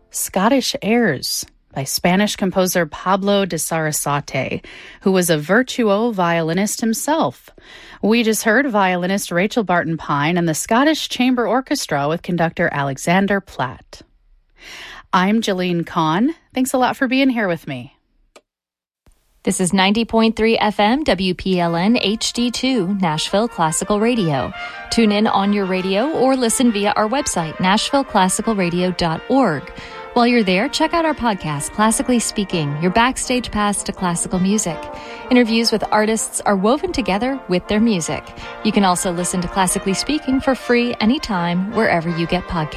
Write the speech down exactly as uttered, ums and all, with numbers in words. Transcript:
Scottish Airs by Spanish composer Pablo de Sarasate, who was a virtuoso violinist himself. We just heard violinist Rachel Barton Pine and the Scottish Chamber Orchestra with conductor Alexander Platt. I'm Jolene Kahn. Thanks a lot for being here with me. This is ninety point three F M W P L N H D two, Nashville Classical Radio. Tune in on your radio or listen via our website, nashville classical radio dot org. While you're there, check out our podcast, Classically Speaking, your backstage pass to classical music. Interviews with artists are woven together with their music. You can also listen to Classically Speaking for free anytime, wherever you get podcasts.